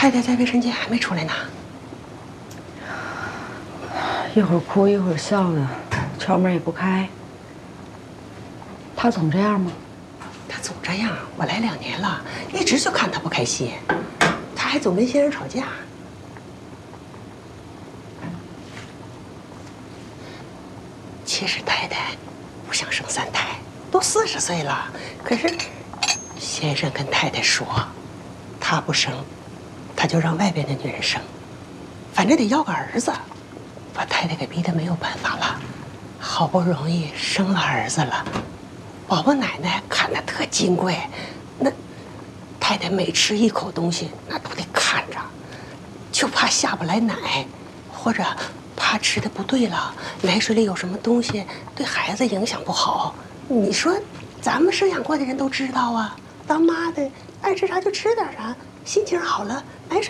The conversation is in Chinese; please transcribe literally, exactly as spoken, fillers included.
太太在卫生间还没出来呢， 一会儿哭一会儿笑的，敲门也不开。他总这样吗？ 他总这样，我来两年了，一直就看他不开心，他还总跟先生吵架。其实太太不想生三胎，都四十岁了，可是先生跟太太说，他不生，他就让外边的女人生，反正得要个儿子，把太太给逼得没有办法了。好不容易生了儿子了，宝宝奶奶看得特金贵，那太太每吃一口东西，那都得看着，就怕下不来奶，或者怕吃的不对了，奶水里有什么东西对孩子影响不好。你说，咱们生养过的人都知道啊，当妈的爱吃啥就吃点啥，心情好了，奶水。